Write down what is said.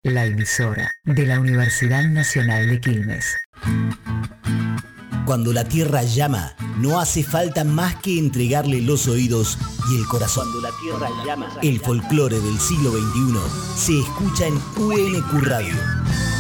la emisora de la Universidad Nacional de Quilmes. Cuando la tierra llama, no hace falta más que entregarle los oídos y el corazón. Cuando la tierra llama, el folclore del siglo XXI se escucha en UNQ Radio.